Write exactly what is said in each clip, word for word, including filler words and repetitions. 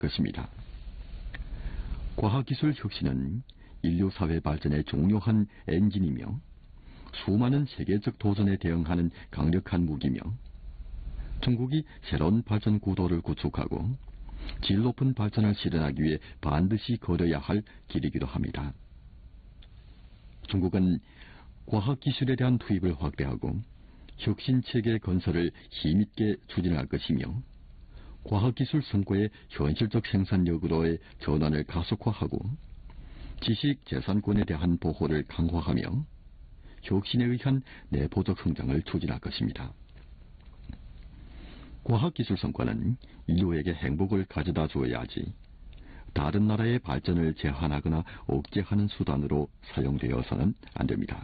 것입니다. 과학기술 혁신은 인류 사회 발전의 중요한 엔진이며 수많은 세계적 도전에 대응하는 강력한 무기며 중국이 새로운 발전 구도를 구축하고 질 높은 발전을 실현하기 위해 반드시 걸어야 할 길이기도 합니다. 중국은 과학기술에 대한 투입을 확대하고 혁신체계 건설을 힘있게 추진할 것이며 과학기술 성과의 현실적 생산력으로의 전환을 가속화하고 지식 재산권에 대한 보호를 강화하며 혁신에 의한 내부적 성장을 추진할 것입니다. 과학기술 성과는 인류에게 행복을 가져다 주어야지 다른 나라의 발전을 제한하거나 억제하는 수단으로 사용되어서는 안 됩니다.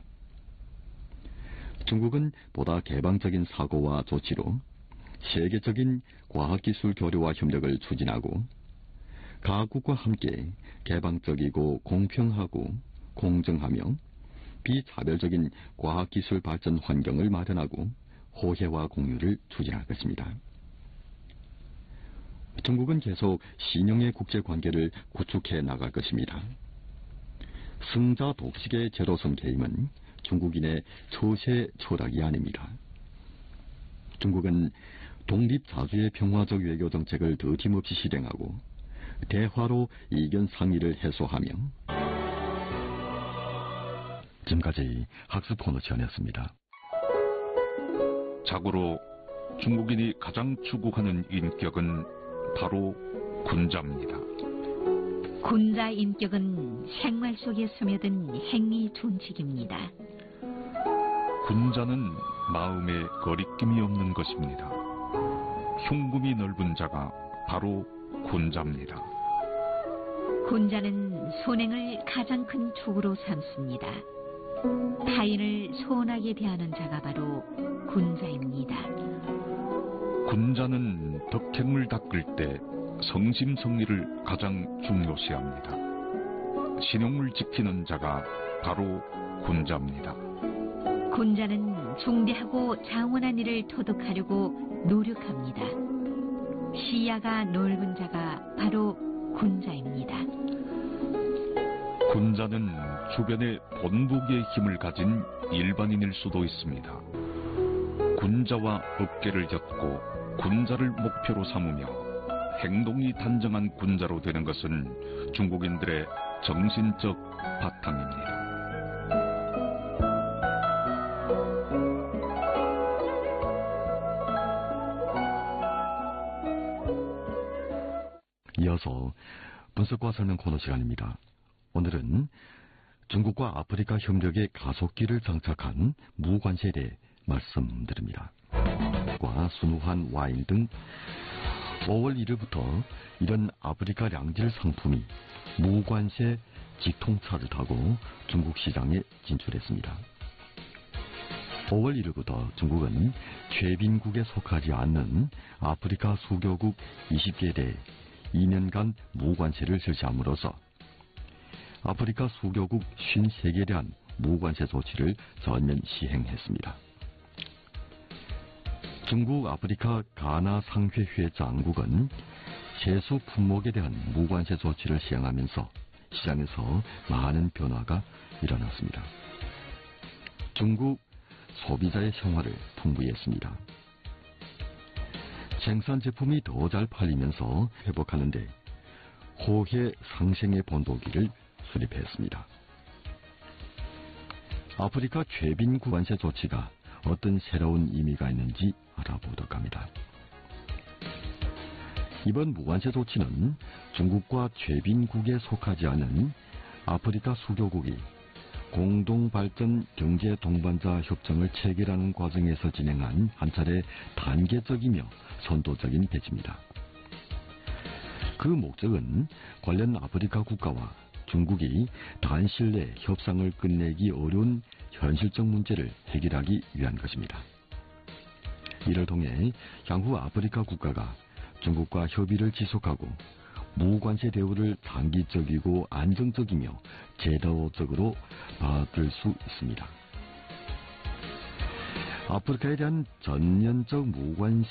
중국은 보다 개방적인 사고와 조치로 세계적인 과학기술 교류와 협력을 추진하고 각국과 함께 개방적이고 공평하고 공정하며 비차별적인 과학기술 발전 환경을 마련하고 호혜와 공유를 추진할 것입니다. 중국은 계속 신형의 국제관계를 구축해 나갈 것입니다. 승자 독식의 제로섬 게임은 중국인의 처세 철학이 아닙니다. 중국은 독립자주의 평화적 외교 정책을 더팀없이 실행하고 대화로 이견 상의를 해소하며 지금까지 학습 코너 시간이었습니다. 자고로 중국인이 가장 추구하는 인격은 바로 군자입니다. 군자 인격은 생활 속에 스며든 행위 준칙입니다. 군자는 마음에 거리낌이 없는 것입니다. 흉금이 넓은 자가 바로 군자입니다. 군자는 선행을 가장 큰 축으로 삼습니다. 타인을 소원하게 대하는 자가 바로 군자입니다. 군자는 덕행을 닦을 때 성심성의를 가장 중요시합니다. 신용을 지키는 자가 바로 군자입니다. 군자는 중대하고 장원한 일을 터득하려고 노력합니다. 시야가 넓은 자가 바로 군자입니다. 군자는 주변에 본보기의 힘을 가진 일반인일 수도 있습니다. 군자와 어깨를 엮고 군자를 목표로 삼으며 행동이 단정한 군자로 되는 것은 중국인들의 정신적 바탕입니다. 이어서 분석과 설명 코너 시간입니다. 오늘은 중국과 아프리카 협력의 가속기를 장착한 무관세에 대해 말씀드립니다. 과 순후한 와인 등 오월 일일부터 이런 아프리카 량질 상품이 무관세 직통차를 타고 중국 시장에 진출했습니다. 오월 일일부터 중국은 최빈국에 속하지 않는 아프리카 수교국 이십 개에 대해 이 년간 무관세를 실시함으로써 아프리카 수교국 오십삼 개에 대한 무관세 조치를 전면 시행했습니다. 중국 아프리카 가나 상회회 장국은 채소 품목에 대한 무관세 조치를 시행하면서 시장에서 많은 변화가 일어났습니다. 중국 소비자의 생활을 풍부히 했습니다. 생산 제품이 더 잘 팔리면서 회복하는 데 호혜 상생의 본보기를 수립했습니다. 아프리카 최빈국 관세 조치가 어떤 새로운 의미가 있는지 알아보도록 합니다. 이번 무관세 조치는 중국과 최빈국에 속하지 않은 아프리카 수교국이 공동발전 경제 동반자 협정을 체결하는 과정에서 진행한 한 차례 단계적이며 선도적인 배치입니다. 그 목적은 관련 아프리카 국가와 중국이 단시일 내 협상을 끝내기 어려운 현실적 문제를 해결하기 위한 것입니다. 이를 통해 향후 아프리카 국가가 중국과 협의를 지속하고 무관세 대우를 단기적이고 안정적이며 제도적으로 받을 수 있습니다. 아프리카에 대한 전면적 무관세